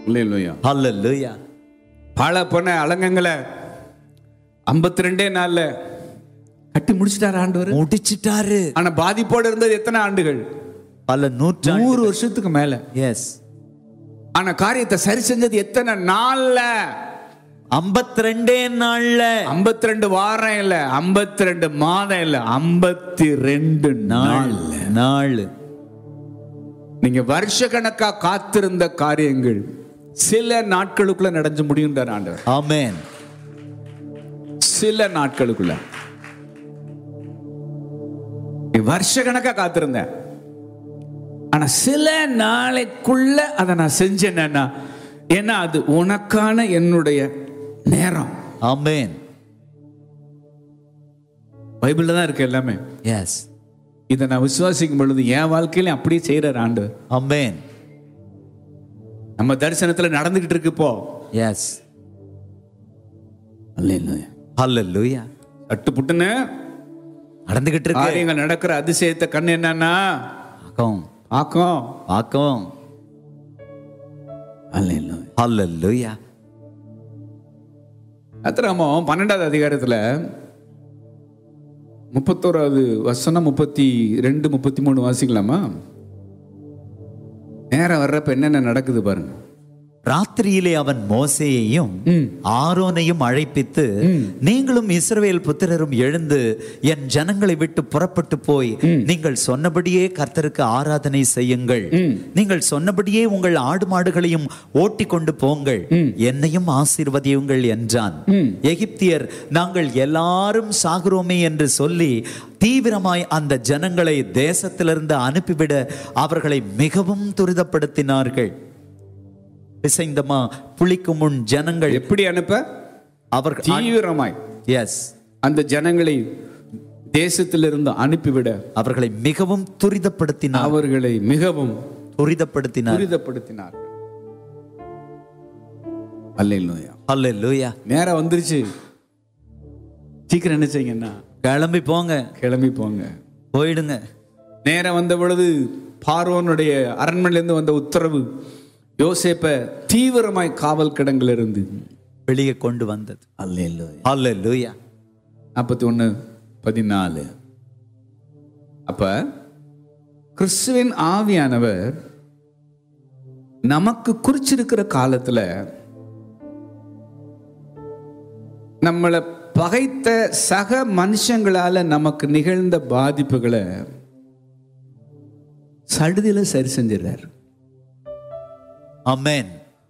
அல்லேலூயா. ஹல்லேலூயா. பாழ போன அலங்கங்களை 52 நாள்ல கட்டி முடிச்சிட்டாரு ஆண்டவர். முடிச்சிட்டாரு. ஆனா பாதிப்போடு இருந்தது எத்தனை ஆண்டுகள்? பல 100 வருஷத்துக்கு மேல. எஸ். ஆனா காரியத்தை சரி செஞ்சது எத்தனை நாள்ல? 52 நாள்ல. 52 வாரம் இல்ல, 52 மாதம் இல்ல, 52 நாள். நீங்க வருஷ கணக்கா காத்திருந்த காரியங்கள் சில நாட்களுக்குள்ள நடந்து முடியுன்றார் ஆண்டவர். ஆமென். சில நாட்களுக்குள்ள. வருஷ கணக்கா காத்திருந்தேன், ஆனா சில நாளைக்குள்ள அதை நான் செஞ்சேன்னா, ஏன்னா அது உனக்கான என்னுடைய நேரம். ஆமென். பைபிள்ல தான் இருக்கு எல்லாமே. எஸ். இதை நான் விசுவாசிக்கும் பொழுது என் வாழ்க்கையில அப்படியே செய்யறார் ஆண்டவர். ஆமென். நம்ம தரிசனத்துல நடந்துகிட்டு இருக்கு இப்போ. எஸ். அல்லேலூயா. ஹல்லேலூயா. அட்டு புட்டுன்னு நடந்துகிட்டு இருக்கு. காரியங்கள் நடக்கிற அதிசயத்தை கண்ணு என்னன்னா பாக்கும். அல்லேலூயா. ஹல்லேலூயா. அத்திராமம் 12வது அதிகாரத்துல 31வது வசனம் 32 33 வாசிக்கலாமா? நேரம் வர்றப்ப என்னென்ன நடக்குது பாருங்க. ராத்திரியிலே அவன் மோசேயையும் ஆரோனையும் அழைப்பித்து, நீங்களும் இஸ்ரவேல் புத்திரரும் எழுந்து என் ஜனங்களை விட்டு புறப்பட்டு போய் நீங்கள் சொன்னபடியே கர்த்தருக்கு ஆராதனை செய்யுங்கள். நீங்கள் சொன்னபடியே உங்கள் ஆடு மாடுகளையும் ஓட்டி கொண்டு போங்கள், என்னையும் ஆசீர்வதியுங்கள் என்றான். எகிப்தியர் நாங்கள் எல்லாரும் சாகுரோமே என்று சொல்லி தீவிரமாய் அந்த ஜனங்களை தேசத்திலிருந்து அனுப்பிவிட அவர்களை மிகவும் துரிதப்படுத்தினார்கள். பிசைந்தமா புளிக்கும் முன் ஜனங்கள் எப்படி அனுப்ப? அவர்கள் தீவிரமாய் அந்த ஜனங்களை தேசத்திலிருந்து அனுப்பிவிட அவர்களை மிகவும் துரிதப்படுத்தினார். அவர்களை மிகவும் துரிதப்படுத்தினார். அல்லேலூயா. அல்லேலூயா. நேரம் வந்துருச்சு, சீக்கிரம் என்ன செய்யுங்கன்னா கிளம்பி போங்க, போயிடுங்க. நேரம் வந்த பொழுது பார்வோனுடைய அரண்மனையிலிருந்து வந்த உத்தரவு யோசேப்ப தீவிரமாய் காவல் கிடங்கில் இருந்து வெளியே கொண்டு வந்தது. அல்லேலூயா. அல்லேலூயா. 41:14. அப்ப கிறிஸ்துவின் ஆவியானவர் நமக்கு குறிச்சிருக்கிற காலத்துல நம்மளை பகைத்த சக மனுஷங்களால நமக்கு நிகழ்ந்த பாதிப்புகளை சடுதியில சரி செஞ்சிடறார். ஆமென்.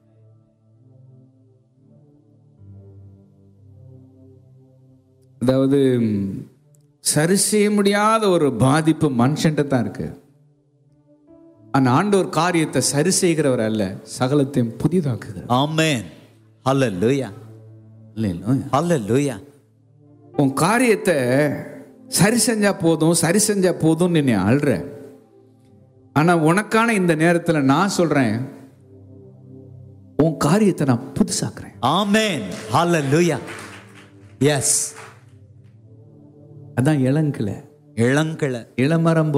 அதாவது சரி செய்ய முடியாத ஒரு பாதிப்பு மனுஷன்ட்ட தான் இருக்கு. ஆனா ஆண்டவர் காரியத்தை சரி செய்கிறவர் அல்ல, சகலத்தையும் புதிதாக்குகிறார். ஆமென். ஹல்லேலூயா. ஹல்லேலூயா. உன் காரியத்தை சரி செஞ்சா போதும் நீ அழுற. ஆனா உனக்கான இந்த நேரத்துல நான் சொல்றேன், உன் காரியத்தை நான் புதுசாக்குறேன். ஆமென். ஹல்லேலூயா. எஸ். அதான் இளங்கிளை, இளமரம்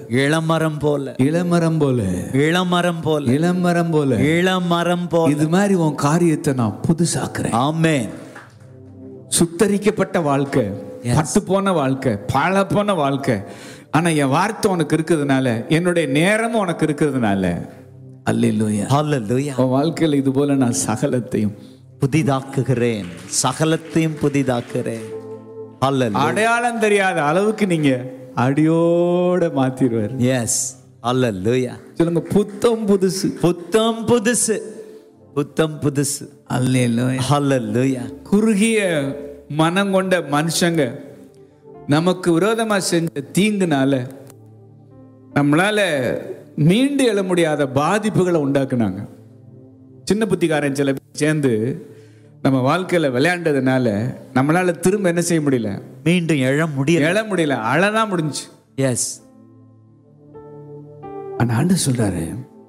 போல இது மாதிரி உன் காரியத்தை நான் புதுசாக்குறேன். ஆமென். சுத்தரிக்கப்பட்ட வாழ்க்கை, பட்டு போன வாழ்க்கை, பாழ போன வாழ்க்கை, ஆனா என் வார்த்தை உனக்கு இருக்கிறதுனால, என்னுடைய நேரமும் உனக்கு இருக்கிறதுனால, அல்லேலூயா. ஹல்லேலூயா. உன் வாழ்க்கையில் இது போல நான் சகலத்தையும் புதிதாக்குகிறேன். அடையாளம் தெரியாத அளவுக்கு நீங்க அடியோட மாத்திடுவார். எஸ். அல்லேலூயா. சொல்லுங்க, புத்தம் புதுசு. அல்லேலூயா. ஹல்லேலூயா. குறுகிய மனம் கொண்ட மனுஷங்க நமக்கு விரோதமா செஞ்ச தீங்குனால நம்மளால மீண்டு எழ முடியாத பாதிப்புகளை உண்டாக்குனாங்க. சின்ன புத்திக்காரன் சில பேர் சேர்ந்து நம்ம வாழ்க்கையில விளையாண்டதுனால நம்மளால திரும்ப என்ன செய்ய முடியல, மீண்டும் எழ முடியல, அழதான் முடிஞ்சு. எஸ். ஆண்டு சொல்றாரு,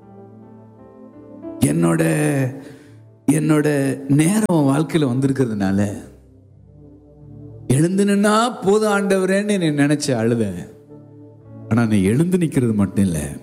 என்னோட நேரம் வாழ்க்கையில வந்திருக்கிறதுனால எழுந்து நின்னா போதும் ஆண்டவரேன்னு நீ நினைச்ச அழுத. ஆனா நீ எழுந்து நிக்கிறது மட்டும் இல்ல,